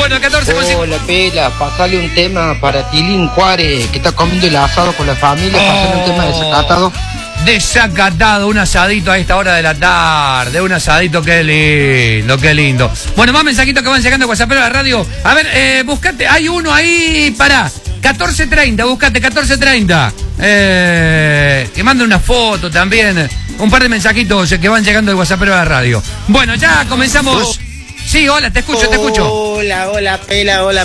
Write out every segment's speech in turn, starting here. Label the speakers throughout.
Speaker 1: Bueno, 14:50.
Speaker 2: Hola, Pela, pasale un tema para Tilín Juárez, que está comiendo el asado con la familia. Pasale un tema desacatado.
Speaker 1: Desacatado, un asadito a esta hora de la tarde. Un asadito, qué lindo, qué lindo. Bueno, más mensajitos que van llegando a WhatsApp, pero a la radio. A ver, buscate, hay uno ahí, pará. 14:30, buscate, 14:30. Que mande una foto también. Un par de mensajitos que van llegando de WhatsApp, pero a la radio. Bueno, ya comenzamos. Sí, hola, te escucho, te escucho.
Speaker 3: Hola, Pela, hola,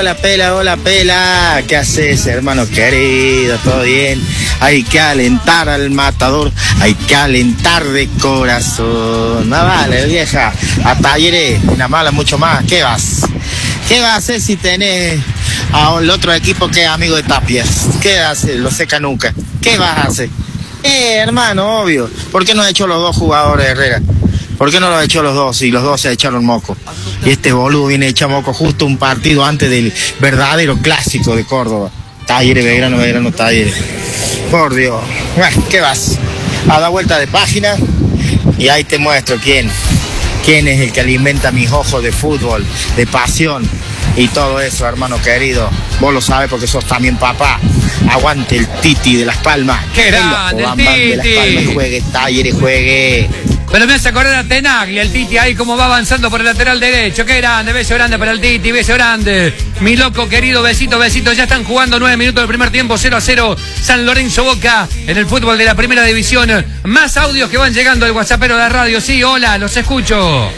Speaker 3: Pela. ¿Qué haces, hermano querido? ¿Todo bien? Hay que alentar al matador, hay que alentar de corazón. No vale, vieja. A Talleres, una mala, mucho más. ¿Qué vas a hacer si tenés al otro equipo que es amigo de Tapias? ¿Qué haces? Lo seca nunca. ¿Qué vas a hacer? Hermano, obvio. ¿Por qué no ha hecho los dos jugadores Herrera? ¿Por qué no lo echó los dos y los dos se echaron moco? Y este boludo viene a echar moco justo un partido antes del verdadero clásico de Córdoba. Talleres, Belgrano, Talleres. Por Dios. Bueno, ¿qué vas? A dar vuelta de página y ahí te muestro quién es el que alimenta mis ojos de fútbol, de pasión y todo eso, hermano querido. Vos lo sabes porque sos también papá. Aguante el Titi de Las Palmas.
Speaker 1: ¡Qué grande, el Titi!
Speaker 3: De Las Palmas, juegue, Talleres, juegue.
Speaker 1: Pero me hace acordar a Tenaglia, el Titi ahí como va avanzando por el lateral derecho. Qué grande, beso grande para el Titi, beso grande. Mi loco querido, besito, besito. Ya están jugando 9 minutos del primer tiempo, 0-0. San Lorenzo Boca en el fútbol de la primera división. Más audios que van llegando al WhatsAppero de la radio. Sí, hola, los escucho.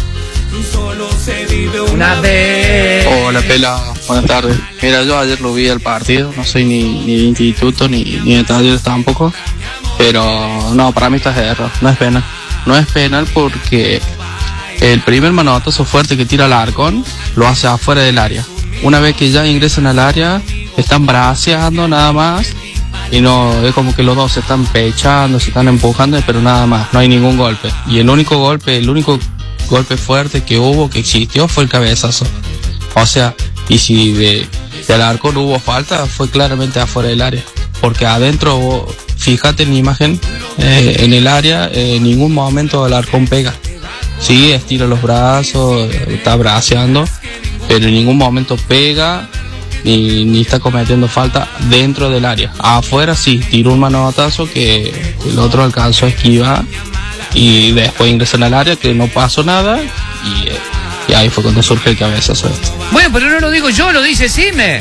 Speaker 4: Solo se vive una vez.
Speaker 5: Hola, Pela, buenas tardes. Mira, yo ayer lo vi al partido, no soy ni de instituto ni de Talleres tampoco. Pero no, para mí está de error, no es penal. No es penal porque el primer manotazo fuerte que tira Alarcón lo hace afuera del área. Una vez que ya ingresan al área, están braceando nada más. Y no, es como que los dos se están pechando, se están empujando, pero nada más, no hay ningún golpe. Y el único golpe fuerte que existió fue el cabezazo. O sea, y si de Alarcón hubo falta, fue claramente afuera del área. Porque adentro, fíjate en la imagen, en el área, en ningún momento Alarcón pega. Sí, estira los brazos, está braceando, pero en ningún momento pega ni está cometiendo falta dentro del área. Afuera sí, tiró un manotazo que el otro alcanzó a esquivar y después ingresó en el área, que no pasó nada y ahí fue cuando surge el cabezazo.
Speaker 1: Bueno, pero no lo digo yo, lo dice Sime.